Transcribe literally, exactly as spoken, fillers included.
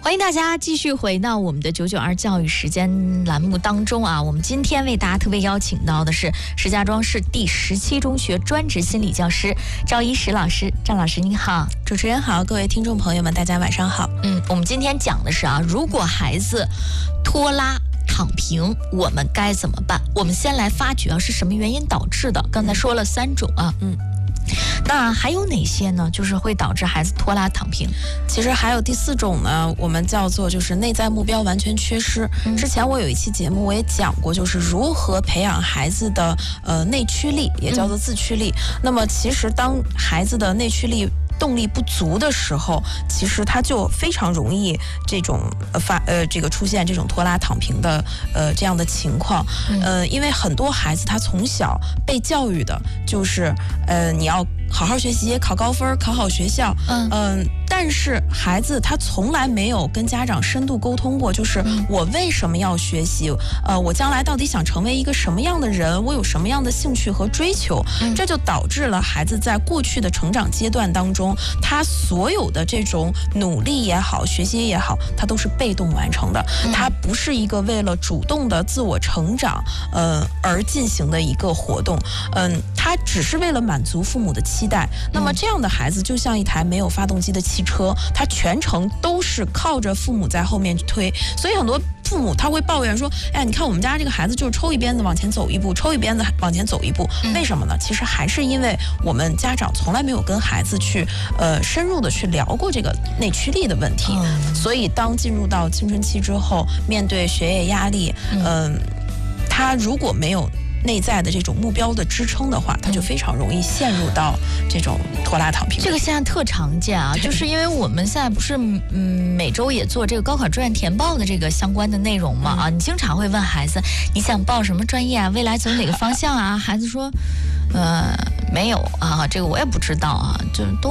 欢迎大家继续回到我们的九九二教育时间栏目当中啊！我们今天为大家特别邀请到的是石家庄市第十七中学专职心理教师赵一石老师。赵老师您好。 主持人好，各位听众朋友们大家晚上好。 嗯，我们今天讲的是啊，如果孩子拖拉躺平，我们该怎么办？我们先来发掘啊，是什么原因导致的？刚才说了三种啊，嗯。那还有哪些呢？就是会导致孩子拖拉躺平。 其实还有第四种呢，我们叫做就是内在目标完全缺失。嗯、之前我有一期节目我也讲过，就是如何培养孩子的呃内驱力，也叫做自驱力。嗯、那么其实当孩子的内驱力动力不足的时候，其实他就非常容易这种呃发呃这个出现这种拖拉躺平的呃这样的情况。嗯、呃，因为很多孩子他从小被教育的就是呃你要好好学习，考高分，考好学校。嗯嗯、呃，但是孩子他从来没有跟家长深度沟通过，就是我为什么要学习？呃，我将来到底想成为一个什么样的人？我有什么样的兴趣和追求？嗯、这就导致了孩子在过去的成长阶段当中，他所有的这种努力也好，学习也好，他都是被动完成的。嗯、他不是一个为了主动的自我成长，呃而进行的一个活动。嗯、呃，他只是为了满足父母的期待。那么这样的孩子就像一台没有发动机的汽车，他全程都是靠着父母在后面推。所以很多父母他会抱怨说，哎，你看我们家这个孩子就是抽一鞭子往前走一步，抽一鞭子往前走一步，为什么呢？其实还是因为我们家长从来没有跟孩子去呃深入的去聊过这个内驱力的问题。嗯、所以当进入到青春期之后，面对学业压力，嗯、呃，他如果没有内在的这种目标的支撑的话，他就非常容易陷入到这种拖拉躺平。 这个现在特常见啊，就是因为我们现在不是嗯每周也做这个高考志愿填报的这个相关的内容嘛啊，你经常会问孩子你想报什么专业啊，未来走哪个方向啊？孩子说，呃没有啊，这个我也不知道啊，就都。